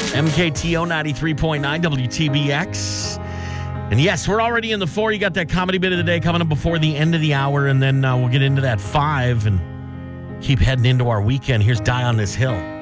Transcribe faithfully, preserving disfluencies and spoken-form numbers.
M K T O ninety-three point nine W T B X. And yes, we're already in the four. You got that comedy bit of the day coming up before the end of the hour, and then uh, we'll get into that five and keep heading into our weekend. Here's Die on This Hill.